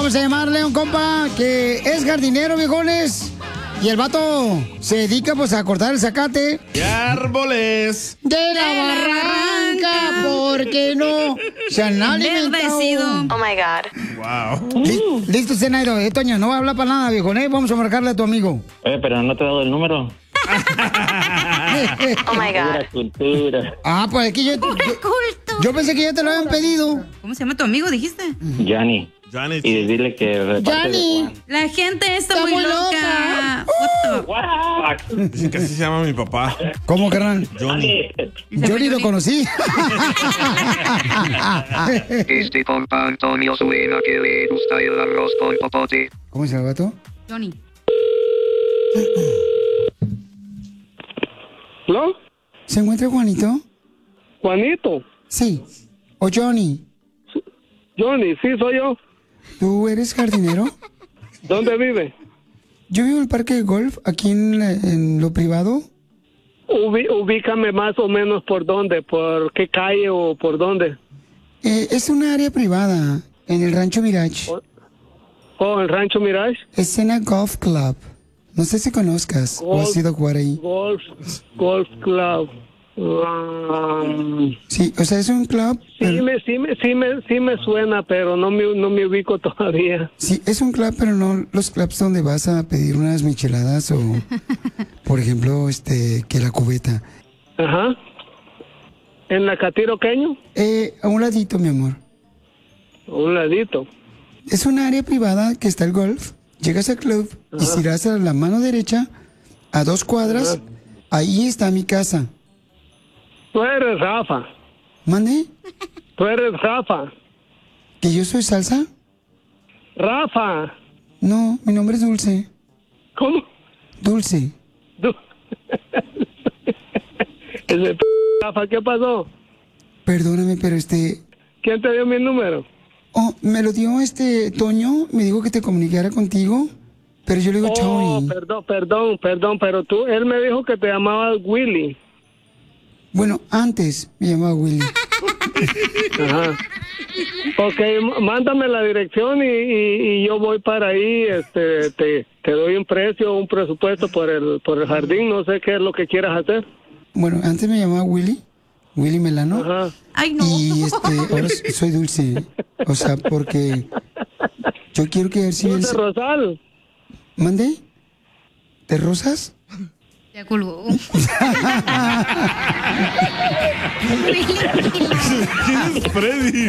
Vamos a llamarle a un compa que es jardinero, viejones. Y el vato se dedica pues a cortar el zacate. ¡Qué árboles! De la barranca, porque no se han alimentado. Oh my God. Wow. Listo, Zenairo. Toño, no va a hablar para nada, viejo. Vamos a marcarle a tu amigo. Pero no te he dado el número. Oh my God. Cultura. Ah, pues es que yo pensé que ya te lo habían pedido. ¿Cómo se llama tu amigo, dijiste? Yanni. Y dile que de parte de Juan. La gente está muy loca. What the- Dicen que así se llama mi papá. ¿Cómo, carnal? Johnny. Johnny lo conocí. Este compa Antonio suena que le gusta el arroz con popote. ¿Cómo se llama el vato? Johnny. ¿No? ¿Se encuentra Juanito? ¿Juanito? Sí. ¿O Johnny? Johnny, sí, soy yo. ¿Tú eres jardinero? ¿Dónde vive? Yo vivo en el parque de golf, aquí en lo privado. Ubícame más o menos por dónde, por qué calle o por dónde. Es una área privada, en el Rancho Mirage. ¿Oh, el Rancho Mirage? Escena Golf Club. No sé si conozcas o has ido a jugar ahí. Golf Club. Sí, o sea, es un club. Sí me suena, pero no me ubico todavía. Sí, es un club, pero no los clubs donde vas a pedir unas micheladas o, por ejemplo, que la cubeta. Ajá. ¿En la Catiroqueño? A un ladito, mi amor. A un ladito. Es una área privada que está el golf. Llegas al club y si das a la mano derecha, a 2 cuadras, ahí está mi casa. Tú eres Rafa. ¿Mande? Tú eres Rafa. ¿Que yo soy Salsa? Rafa. No, mi nombre es Dulce. ¿Cómo? Dulce. Ese Rafa, ¿qué pasó? Perdóname, pero ¿Quién te dio mi número? Oh, me lo dio Toño, me dijo que te comunicara contigo, pero yo le digo Tony. Perdón, pero él me dijo que te llamabas Willy. Bueno, antes me llamaba Willy. Ajá. Ok, mándame la dirección y yo voy para ahí, te doy un precio, un presupuesto por el jardín, no sé qué es lo que quieras hacer. Bueno, antes me llamaba Willy Melano. Ajá. Ay, no. Y ahora soy Dulce. O sea, porque yo quiero que ver si Dulce Rosal. ¿Mande? ¿De rosas? Ya colgó. ¿Quién es Freddy?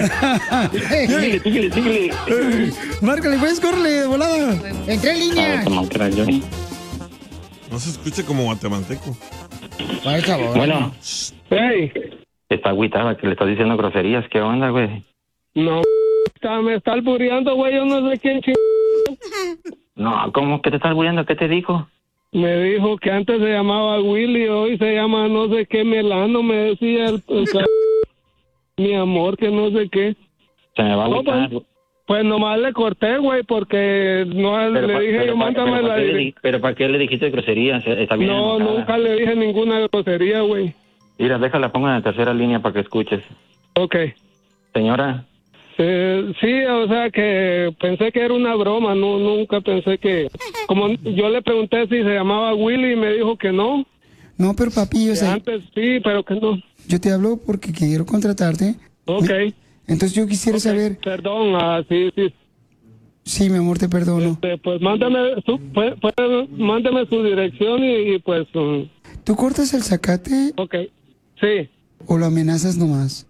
Márcale, pues, córrele de volada. Entré en línea. No se escucha como guatemalteco. Bueno. Hey. Está agüitada que le estás diciendo groserías. ¿Qué onda, güey? No, me está albureando, güey, yo no sé quién No, ¿cómo que te estás albureando? ¿Qué te dijo? Me dijo que antes se llamaba Willy, hoy se llama no sé qué Melano, me decía mi amor, que no sé qué. Se me va a agüitar. Pues nomás le corté, güey, porque no le dije yo, mándame la dirección. ¿Pero para qué le dijiste groserías? Está bien No, enojada. nunca le dije ninguna grosería, güey. Mira, déjala, pongo en la tercera línea para que escuches. Ok. Señora. Sí, o sea que pensé que era una broma, nunca pensé que... Como yo le pregunté si se llamaba Willy y me dijo que no. No, pero papi, o sea... Antes sí, pero que no. Yo te hablo porque quiero contratarte. Ok. Entonces yo quisiera saber... Perdón, sí. Sí, mi amor, te perdono. Pues mándame su dirección y pues... ¿Tú cortas el zacate? Ok, sí. ¿O lo amenazas nomás?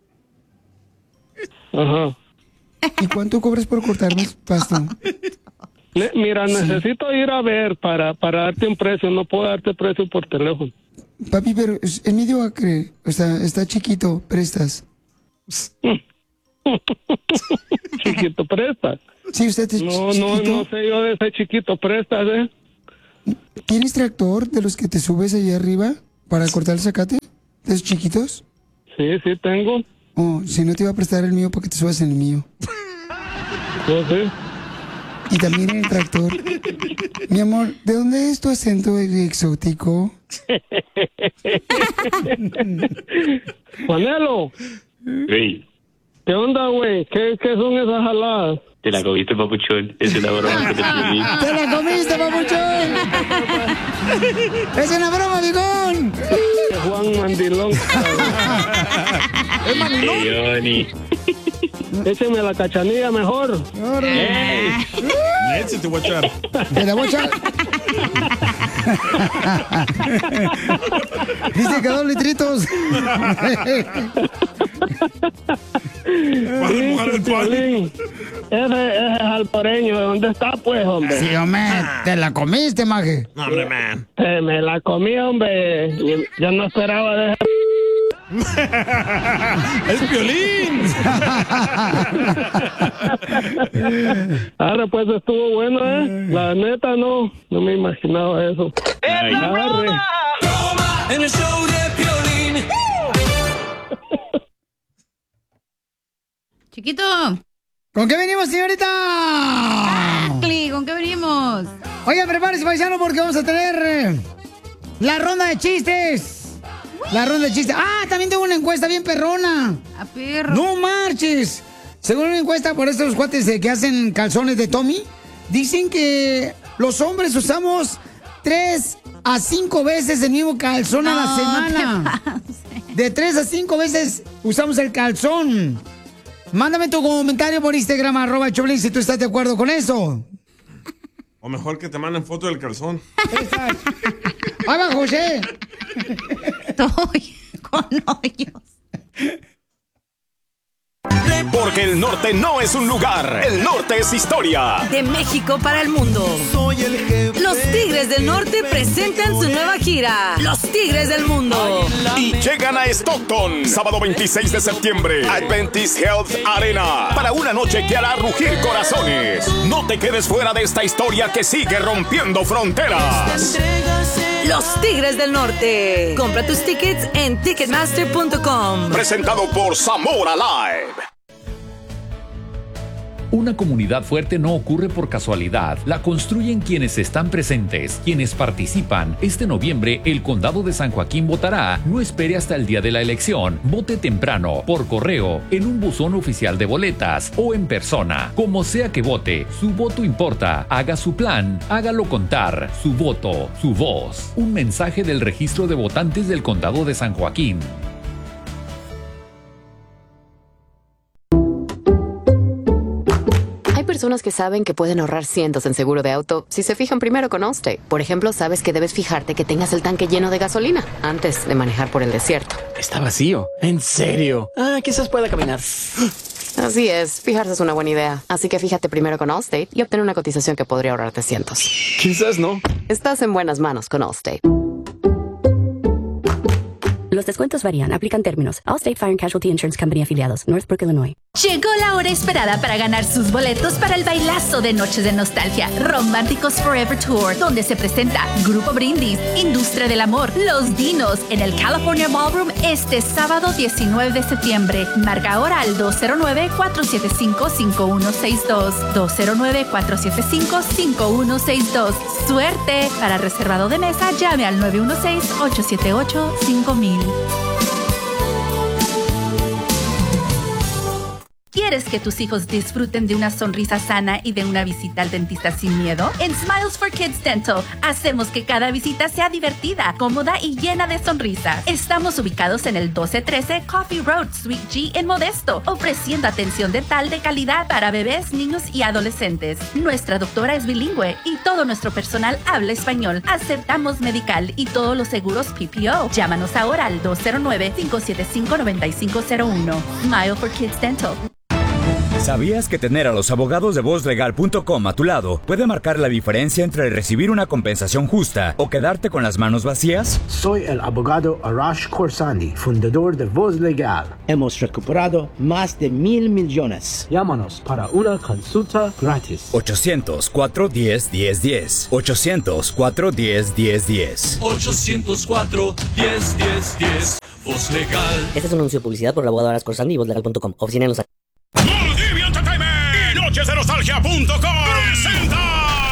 Ajá. ¿Y cuánto cobras por cortarme el pasto? Mira, necesito ir a ver para darte un precio. No puedo darte precio por teléfono. Papi, pero es medio acre. O sea, está chiquito. ¿Prestas? Chiquito, prestas. Sí, usted es chiquito. No sé yo de ese chiquito, prestas, ¿eh? ¿Tienes tractor de los que te subes allá arriba para cortar el zacate? ¿De esos chiquitos? Sí, tengo. Oh, si no te iba a prestar el mío porque te subas en el mío. No sé. Y también en el tractor. Mi amor, ¿de dónde es tu acento exótico? Juanelo. Sí. ¿Qué onda, güey? ¿Qué son esas jaladas? Te la comiste, papuchón. Es una broma que te pedí. ¡Te la comiste, papuchón! ¡Es una broma, bigón! Juan Mandilón. Es mandilón. Johnny. Écheme la cachanilla mejor. Ese te voy a echar. ¿Te la voy a echar? Dice que 2 litritos. Vas a mojar el pan. Piolín, ese es alporeño. ¿Dónde está, pues, hombre? Sí, hombre, te la comiste, maje. No, hombre, man. Me la comí, hombre. Yo no esperaba de... ¡Es Piolín! Ahora pues estuvo bueno, La neta no me imaginaba eso. Arre. En el show de Piolín. Chiquito. ¿Con qué venimos, señorita? ¿Con qué venimos? Oigan, prepárese, paisano, porque vamos a tener la ronda de chistes. La ronda de chistes. Ah, también tengo una encuesta bien perrona. A perro. No marches. Según una encuesta por estos cuates que hacen calzones de Tommy, dicen que los hombres usamos 3 a 5 veces el mismo calzón a la semana. De 3 a 5 veces usamos el calzón. Mándame tu comentario por Instagram, @Choplin, si tú estás de acuerdo con eso. O mejor que te manden foto del calzón. ¡Ahí va, José! Estoy con hoyos. Porque el norte no es un lugar, el norte es historia. De México para el mundo. Soy el jefe. Los Tigres del Norte presentan su nueva gira, Los Tigres del Mundo. Y llegan a Stockton, sábado 26 de septiembre, Adventist Health Arena, para una noche que hará rugir corazones. No te quedes fuera de esta historia que sigue rompiendo fronteras. Los Tigres del Norte. Compra tus tickets en Ticketmaster.com. Presentado por Zamora Live. Una comunidad fuerte no ocurre por casualidad. La construyen quienes están presentes, quienes participan. Este noviembre, el Condado de San Joaquín votará. No espere hasta el día de la elección. Vote temprano, por correo, en un buzón oficial de boletas o en persona. Como sea que vote, su voto importa. Haga su plan, hágalo contar. Su voto, su voz. Un mensaje del Registro de Votantes del Condado de San Joaquín. Hay personas que saben que pueden ahorrar cientos en seguro de auto si se fijan primero con Allstate. Por ejemplo, sabes que debes fijarte que tengas el tanque lleno de gasolina antes de manejar por el desierto. Está vacío. ¿En serio? Quizás pueda caminar. Así es, fijarse es una buena idea. Así que fíjate primero con Allstate y obtén una cotización que podría ahorrarte cientos. Quizás no. Estás en buenas manos con Allstate. Los descuentos varían. Aplican términos. Allstate Fire and Casualty Insurance Company afiliados. Northbrook, Illinois. Llegó la hora esperada para ganar sus boletos para el bailazo de Noches de Nostalgia, Románticos Forever Tour, donde se presenta Grupo Brindis, Industria del Amor, Los Dinos, en el California Ballroom este sábado 19 de septiembre. Marca ahora al 209-475-5162. 209-475-5162. ¡Suerte! Para reservado de mesa, llame al 916-878-5000. ¿Quieres que tus hijos disfruten de una sonrisa sana y de una visita al dentista sin miedo? En Smiles for Kids Dental hacemos que cada visita sea divertida, cómoda y llena de sonrisas. Estamos ubicados en el 1213 Coffee Road, Suite G en Modesto, ofreciendo atención dental de calidad para bebés, niños y adolescentes. Nuestra doctora es bilingüe y todo nuestro personal habla español. Aceptamos medical y todos los seguros PPO. Llámanos ahora al 209-575-9501. Smile for Kids Dental. ¿Sabías que tener a los abogados de VozLegal.com a tu lado puede marcar la diferencia entre recibir una compensación justa o quedarte con las manos vacías? Soy el abogado Arash Khorsandi, fundador de Voz Legal. Hemos recuperado más de $1,000 millones. Llámanos para una consulta gratis. 800-410-1010. 800-410-1010. 800-410-1010. Voz Legal. Este es un anuncio de publicidad por el abogado Arash Khorsandi y VozLegal.com. Oficina en Los Ángeles. Nochesdenostalgia.com.